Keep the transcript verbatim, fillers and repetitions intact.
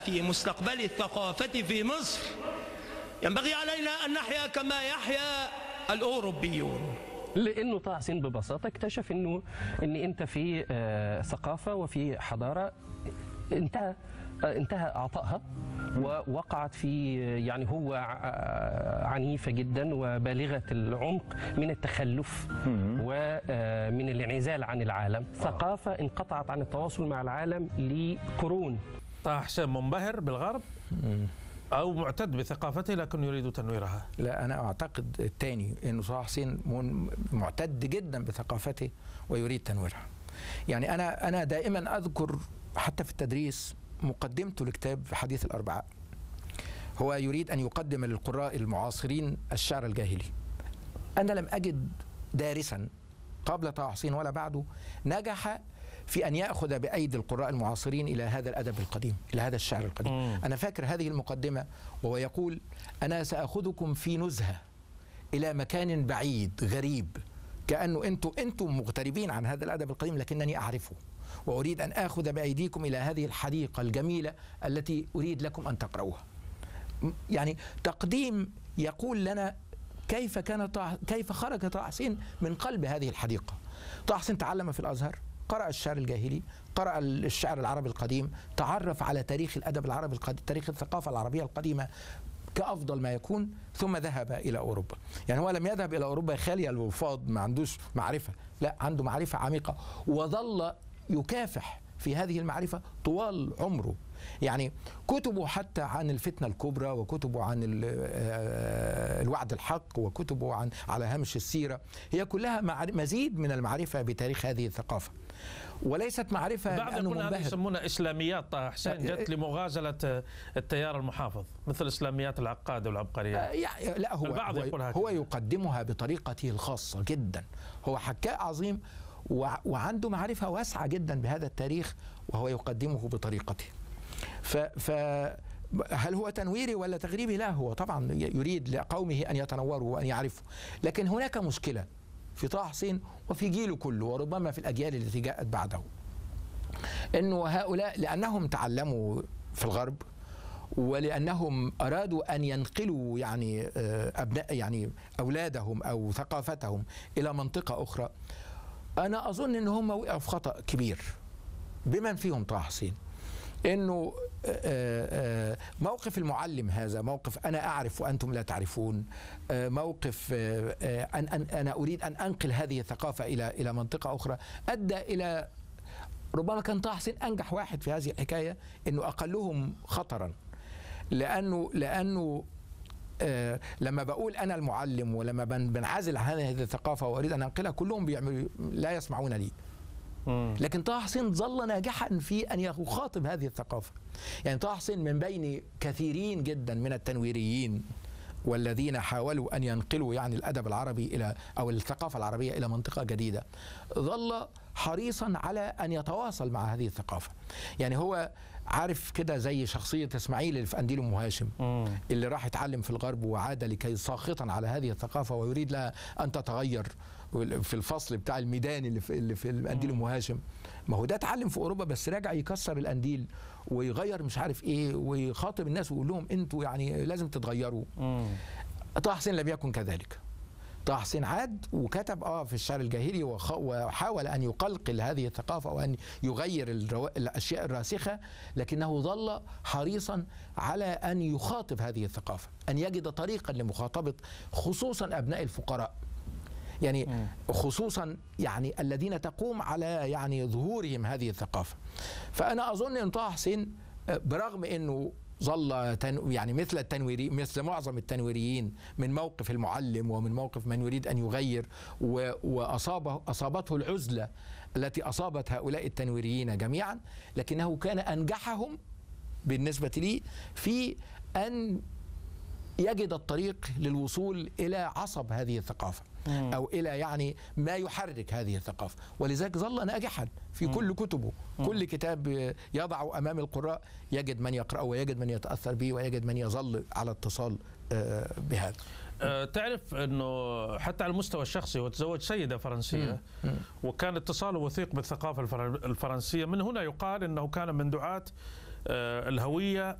في مستقبل الثقافة في مصر ينبغي علينا أن نحيا كما يحيا الأوروبيون. لأنه طه حسين ببساطة اكتشف أنه أن أنت في ثقافة وفي حضارة انتهى انتهى عطائها ووقعت في، يعني هو عنيفة جدا وبالغة العمق من التخلف ومن الانعزال عن العالم. ثقافة انقطعت عن التواصل مع العالم لقرون. طه حسين منبهر بالغرب أو معتد بثقافته لكن يريد تنويرها؟ لا، أنا أعتقد الثاني، إنه طه حسين معتد جدا بثقافته ويريد تنويرها. يعني أنا أنا دائما أذكر حتى في التدريس مقدمته لكتاب حديث الأربعاء. هو يريد أن يقدم للقراء المعاصرين الشعر الجاهلي. أنا لم أجد دارسا قبل طه حسين ولا بعده نجح في أن يأخذ بأيدي القراء المعاصرين إلى هذا الأدب القديم، إلى هذا الشعر القديم. مم. أنا فاكر هذه المقدمة وهو يقول: أنا سأخذكم في نزهة إلى مكان بعيد غريب، كأنه أنتم أنتم مغتربين عن هذا الأدب القديم لكنني أعرفه، وأريد أن آخذ بأيديكم إلى هذه الحديقة الجميلة التي أريد لكم أن تقرأوها. يعني تقديم يقول لنا كيف كان طه كيف خرج طه حسين من قلب هذه الحديقة. طه حسين تعلم في الأزهر، قرأ الشعر الجاهلي، قرأ الشعر العربي القديم، تعرف على تاريخ الأدب العربي القديم، تاريخ الثقافة العربية القديمة كأفضل ما يكون، ثم ذهب إلى أوروبا. يعني هو لم يذهب إلى أوروبا خالي الوفاض، ما عندوش معرفة، لا، عنده معرفة عميقة وظل يكافح في هذه المعرفة طوال عمره. يعني كتبه حتى عن الفتنة الكبرى، وكتبه عن الوعد الحق، وكتبه عن على هامش السيرة، هي كلها مزيد من المعرفة بتاريخ هذه الثقافة، وليست معرفة بعض يقول هذه يسمونها إسلاميات طه حسين، جت لمغازلة التيار المحافظ مثل إسلاميات العقاد والعبقريات. لا، هو البعض هو, يقول هو يقدمها بطريقته الخاصة جدا. هو حكاء عظيم وعنده معرفة واسعة جدا بهذا التاريخ، وهو يقدمه بطريقته. فهل هو تنويري ولا تغريبي؟ لا، هو طبعا يريد لقومه أن يتنوروا وأن يعرفوا. لكن هناك مشكلة في طه حسين وفي جيله كله، وربما في الأجيال التي جاءت بعده، أنه هؤلاء لأنهم تعلموا في الغرب، ولأنهم أرادوا أن ينقلوا يعني أبناء يعني أولادهم أو ثقافتهم إلى منطقة أخرى، أنا أظن أن هم وقعوا في خطأ كبير بمن فيهم طه حسين. انه موقف المعلم هذا موقف انا اعرف وانتم لا تعرفون، موقف ان انا اريد ان انقل هذه الثقافه الى الى منطقه اخرى، ادى الى ربما كان طه حسين انجح واحد في هذه الحكايه، انه اقلهم خطرا. لانه لانه لما بقول انا المعلم ولما بنعزل عن هذه الثقافه واريد ان انقلها، كلهم بيعملوا لا يسمعون لي. لكن طه حسين ظل ناجحا في أن يخاطب هذه الثقافة. يعني طه حسين من بين كثيرين جدا من التنويريين والذين حاولوا أن ينقلوا يعني الأدب العربي إلى أو الثقافة العربية إلى منطقة جديدة، ظل حريصا على أن يتواصل مع هذه الثقافة. يعني هو عارف كده زي شخصية إسماعيل اللي في قنديل أم هاشم، اللي راح يتعلم في الغرب وعاد لكي ساخطا على هذه الثقافة ويريد لها أن تتغير. في الفصل بتاع الميدان اللي في اللي في القنديل ام هاشم، ما هو ده اتعلم في اوروبا بس راجع يكسر القنديل ويغير مش عارف ايه، ويخاطب الناس ويقول لهم انتوا يعني لازم تتغيروا. طه حسين لم يكن كذلك. طه حسين عاد وكتب اه في الشعر الجاهلي وحاول ان يقلقل هذه الثقافه وان يغير الاشياء الراسخه، لكنه ظل حريصا على ان يخاطب هذه الثقافه، ان يجد طريقا لمخاطبه خصوصا ابناء الفقراء، يعني خصوصا يعني الذين تقوم على يعني ظهورهم هذه الثقافة. فأنا أظن أن طه حسين برغم أنه ظل يعني مثل التنويري مثل معظم التنويريين من موقف المعلم ومن موقف من يريد أن يغير، وأصابه أصابته العزلة التي أصابت هؤلاء التنويريين جميعا، لكنه كان أنجحهم بالنسبة لي في أن يجد الطريق للوصول إلى عصب هذه الثقافة أو إلى يعني ما يحرك هذه الثقافة، ولذلك ظل ناجحا في كل كتبه. كل كتاب يضع أمام القراء يجد من يقرأه ويجد من يتأثر به ويجد من يظل على اتصال بهذا. تعرف أنه حتى على المستوى الشخصي هو تزوج سيدة فرنسية وكان اتصاله وثيق بالثقافة الفرنسية. من هنا يقال أنه كان من دعاة الهوية